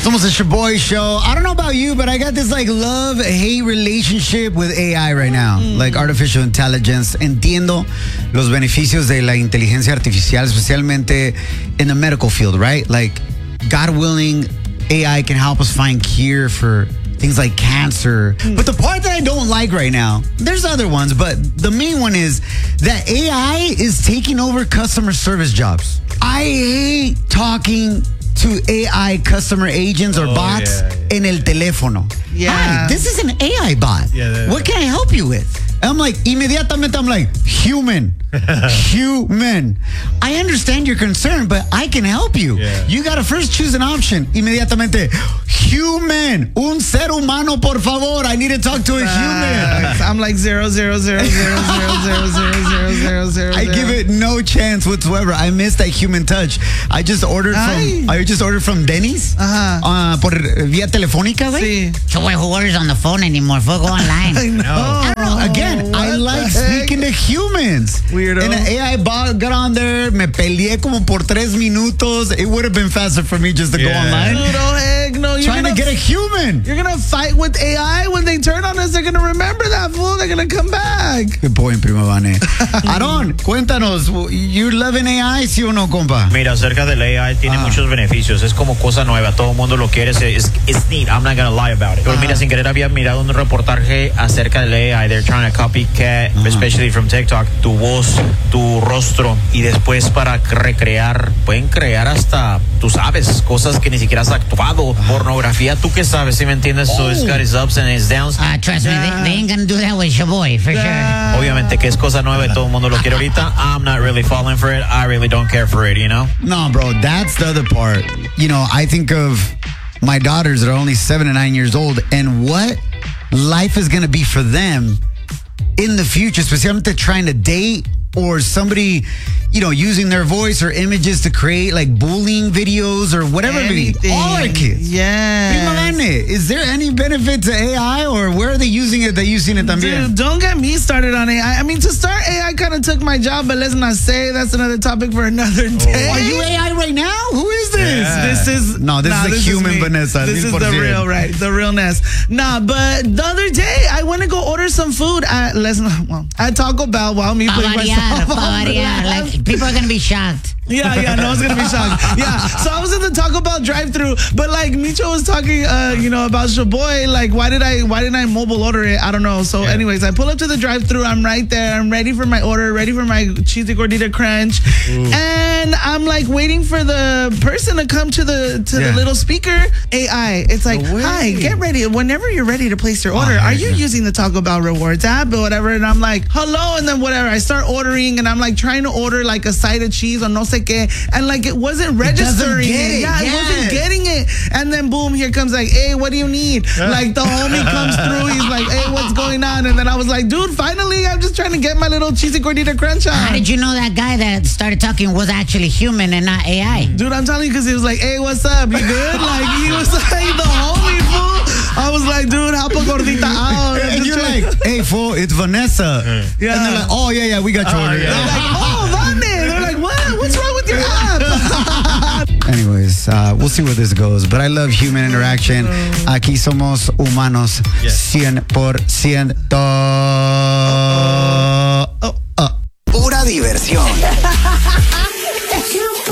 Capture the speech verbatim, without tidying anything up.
Somos the Shaboy Show. I don't know about you, but I got this like love-hate relationship with A I right now. Mm. Like artificial intelligence. Entiendo los beneficios de la inteligencia artificial, especialmente in the medical field, right? Like, God willing, A I can help us find cure for things like cancer. Mm. But the part that I don't like right now, there's other ones, but the main one is that A I is taking over customer service jobs. I hate talking to A I customer agents or oh, bots yeah, yeah. en el teléfono. Yeah. Hi, this is an A I bot. Yeah, yeah, what can I help you with? And I'm like, inmediatamente I'm like, human. Human. I understand your concern, but I can help you. Yeah. You got to first choose an option. Inmediatamente, human. Un ser humano, por favor. I need to talk to a human. I'm like zero, zero, zero, zero, zero, zero, zero, zero, zero, zero. I give it no chance whatsoever. I miss that human touch. I just ordered Ay. from I just ordered from Denny's. Uh-huh. Uh, por vía telefónica, right? Sí. So who orders on the phone anymore? Full go online. I know. I don't know. Again, what I like speaking to humans. Weirdo. And an A I bot got on there. Me peleé como por tres minutos. It would have been faster for me just to yeah. go online. Dude, oh heck no. You're Trying gonna, to get a human. You're going to fight with A I. When they turn on us, they're going to remember that fool. They're going to come back. Good point, Primo Vane. Aaron, cuéntanos. You loving A I, sí o no, compa? Mira, acerca del A I, tiene ah. muchos beneficios. Es como cosa nueva. Todo el mundo lo quiere. Es, it's neat. I'm not going to lie about it. Pero ah. mira, sin querer había mirado un reportaje acerca del A I. They're trying to copycat, ah. especially from TikTok, tu voz, tu rostro, y después para recrear, pueden crear hasta, tú sabes, cosas que ni siquiera has actuado, ah. pornografía, tú qué sabes, ¿sí me entiendes? Oh. So it's got its ups and its downs. Uh, trust yeah. me, they, they ain't gonna do that with Shaboy, for yeah. sure. Obviamente que es cosa nueva y todo el mundo lo quiere ahorita. I'm not really falling for it. I really don't care for it, you know? No, bro, that's the other part. You know, I think of my daughters that are only seven and nine years old, and what life is gonna be for them in the future, especially trying to date or somebody, you know, using their voice or images to create like bullying videos or whatever. Anything. All our kids. Yeah. Is there any benefit to A I, or where are they using it that you've seen it también? Dude, don't get me started on A I. I mean, to start, A I kind of took my job, but let's not say that's another topic for another day. Oh. Are you A I right now? Who is this? Yeah. This is no, this nah, is the this human is Vanessa. This is the real, right? The realness. Nah, but the other day I went to go order some food at let's not, well, at Taco Bell while me putting myself on the lab. Like, people are gonna be shocked. Yeah, yeah, no one's gonna be shocked. Yeah, so I was in the Taco Bell drive-thru, but like Micho was talking, uh, you know, about Shaboy. Like, why did I, why didn't I mobile order it? I don't know. So, yeah. anyways, I pull up to the drive-thru. I'm right there. I'm ready for my order. Ready for my cheesy gordita crunch. Ooh. And I'm like waiting for the person to come to the to yeah. the little speaker. A I. It's like, no hi, get ready. Whenever you're ready to place your order, oh, are you using the Taco Bell Rewards app or whatever? And I'm like, hello, and then whatever. I start ordering, and I'm like trying to order like a side of cheese or no sé qué, and like it wasn't registering. It it. Yeah, yes. it wasn't getting it. And then boom, here comes like, hey, what do you need? Like the homie comes through. He's like, hey, what's going on? And then I was like, dude, finally, I'm just trying to get my little cheesy gordita crunch on. How did you know that guy that started talking was actually human and not A I? Dude, I'm telling you, because he was like, hey, what's up? You good? Like he was like the homie fool. I was like, dude, help a gordita out. And you're like, hey, fool, it's Vanessa. Yeah. And they're like, oh, yeah, yeah, we got your uh, order. Yeah. They're like, oh, Vane. They're like, what? What's wrong with your app? Anyways, uh, we'll see where this goes. But I love human interaction. Aquí somos humanos. cien por ciento. Pura diversión.